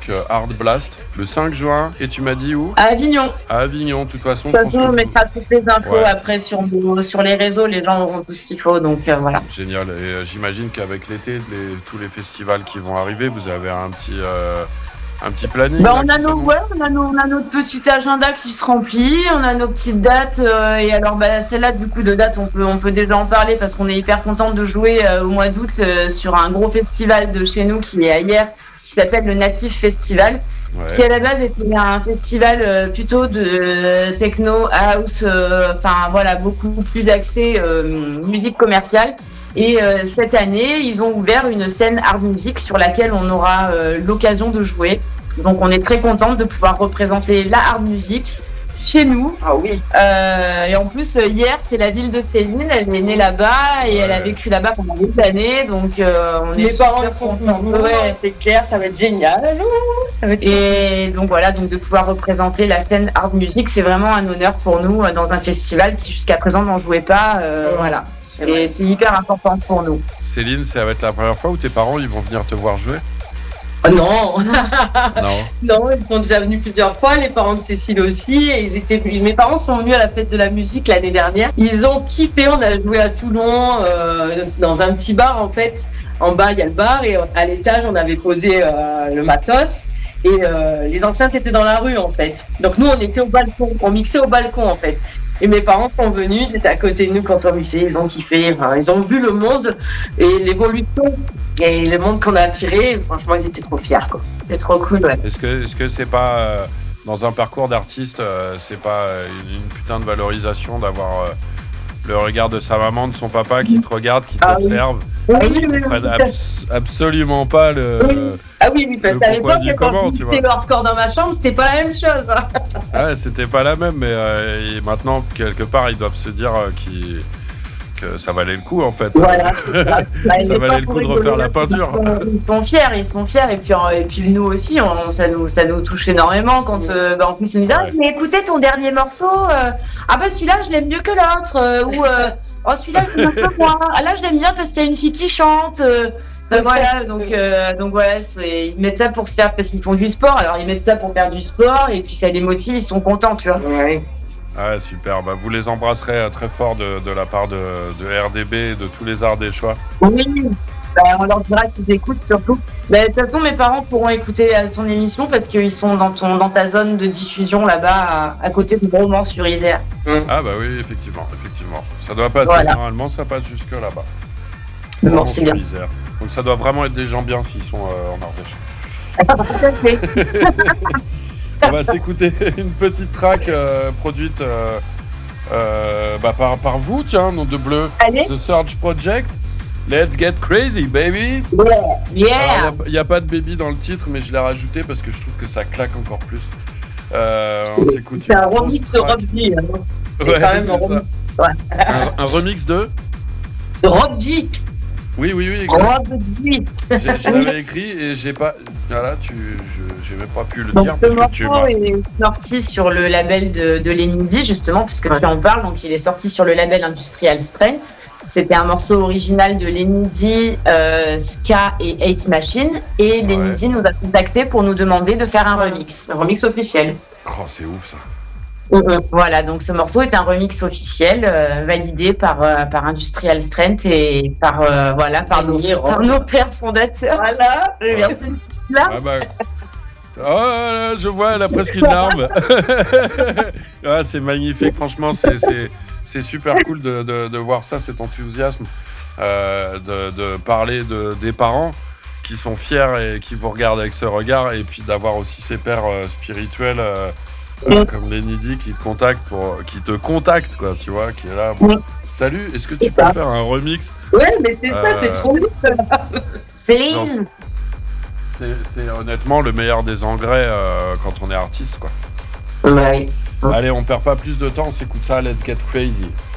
donc Hard Blast, le 5 juin. Et tu m'as dit où ? À Avignon. À Avignon, de toute façon. De toute façon, on mettra toutes les infos après sur les réseaux. Les gens auront tout ce qu'il faut, donc voilà. Génial. Et j'imagine qu'avec l'été, tous les festivals qui vont arriver, vous avez un petit planning. On a notre petit agenda qui se remplit, on a nos petites dates et alors celle-là du coup de date on peut déjà en parler parce qu'on est hyper contente de jouer au mois d'août sur un gros festival de chez nous qui est à Hyères, qui s'appelle le Natif Festival, qui à la base était un festival plutôt de techno, house, beaucoup plus axé musique commerciale. Et cette année, ils ont ouvert une scène hard music sur laquelle on aura l'occasion de jouer. Donc on est très contente de pouvoir représenter la hard music chez nous. Ah oui. Et en plus, hier, c'est la ville de Céline. Elle est née là-bas et elle a vécu là-bas pendant des années. Donc on est super contente. Ouais, c'est clair, ça va être génial. Et donc voilà, donc de pouvoir représenter la scène hard music, c'est vraiment un honneur pour nous dans un festival qui jusqu'à présent n'en jouait pas. Voilà, c'est hyper important pour nous. Céline, ça va être la première fois où tes parents ils vont venir te voir jouer ? Non. Non, ils sont déjà venus plusieurs fois, les parents de Cécile aussi. Et mes parents sont venus à la fête de la musique l'année dernière. Ils ont kiffé, on a joué à Toulon, dans un petit bar en fait. En bas, il y a le bar et à l'étage, on avait posé le matos. Et les enceintes étaient dans la rue en fait. Donc nous, on était au balcon, on mixait au balcon en fait. Et mes parents sont venus, ils étaient à côté de nous quand on mixait, ils ont kiffé, ils ont vu le monde et l'évolution et le monde qu'on a attiré. Franchement, ils étaient trop fiers, quoi. C'était trop cool, ouais. Est-ce que c'est pas, dans un parcours d'artiste, c'est pas une putain de valorisation d'avoir le regard de sa maman, de son papa qui te regarde, qui t'observe, qui ne prennent absolument pas le... Ah oui, parce qu'à l'époque, quand tu étais le hardcore dans ma chambre, c'était pas la même chose. Ouais, c'était pas la même, mais maintenant, quelque part, ils doivent se dire que ça valait le coup, en fait. Voilà. Ça valait le coup de refaire la peinture. Ils sont fiers, et puis nous aussi, ça nous touche énormément quand en plus ils nous disent mais écoutez ton dernier morceau, celui-là je l'aime mieux que l'autre, ou celui-là je l'aime un peu moins, là je l'aime bien parce qu'il y a une fille qui chante. Voilà, donc voilà, ils mettent ça pour se faire, parce qu'ils font du sport, alors ils mettent ça pour faire du sport, et puis ça les motive, ils sont contents, tu vois. Ouais. Ah, super, vous les embrasserez très fort de la part de RDB et de tous les Ardéchois. Oui, on leur dira qu'ils écoutent surtout. De toute façon, mes parents pourront écouter ton émission parce qu'ils sont dans ta zone de diffusion là-bas, à côté de Romans-sur-Isère. Ah bah oui, effectivement. Ça doit passer, normalement, ça passe jusque là-bas. Bon, c'est bien. Donc ça doit vraiment être des gens bien s'ils sont en Ardèche. On va s'écouter une petite track produite par vous, tiens, nom de bleu. Allez. The Surge Project. Let's get crazy, baby. Yeah. Il n'y a pas de baby dans le titre, mais je l'ai rajouté parce que je trouve que ça claque encore plus. On s'écoute. C'est un remix de Rob G. Ouais, quand même un remix de Rob G. Oui, exact. Je l'avais écrit et j'ai pas. Voilà, j'ai même pas pu le dire. Ce morceau est sorti sur le label de Lenny D, justement, puisque tu en parles. Donc, il est sorti sur le label Industrial Strength. C'était un morceau original de Lenny D, Ska et Hate Machine. Et Lenny D nous a contactés pour nous demander de faire un remix officiel. Oh, c'est ouf ça. Voilà, donc ce morceau est un remix officiel validé par Industrial Strength et par nos pères fondateurs. Voilà, je viens de là. Oh, je vois, elle a presque une larme. C'est magnifique, franchement, c'est super cool de voir ça, cet enthousiasme, de parler des parents qui sont fiers et qui vous regardent avec ce regard, et puis d'avoir aussi ces pères spirituels. Comme Lenny D qui te contacte, quoi, tu vois, qui est là. Bon, salut, est-ce que tu peux faire un remix? Ouais, mais c'est ça, c'est trop vite, ça. Please. C'est honnêtement le meilleur des engrais quand on est artiste, quoi. Ouais. Allez, on perd pas plus de temps, on s'écoute ça, let's get crazy.